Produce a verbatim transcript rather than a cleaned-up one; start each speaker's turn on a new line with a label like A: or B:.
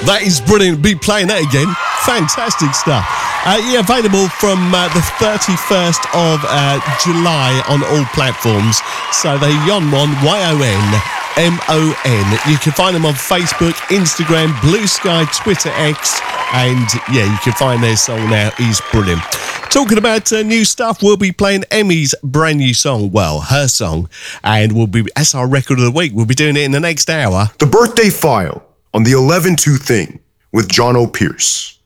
A: That is brilliant. Be playing that again. Fantastic stuff. Uh, yeah, available from uh, the thirty-first of uh, July on all platforms. So the Yonmon, Y O N M O N. You can find them on Facebook, Instagram, Blue Sky, Twitter, X, and yeah, you can find their song now. Is brilliant. Talking about uh, new stuff, we'll be playing Emmy's brand new song, well, her song, and we'll be, that's our record of the week. We'll be doing it in the next hour.
B: The Birthday File on the eleven two Thing with John O'Pierce.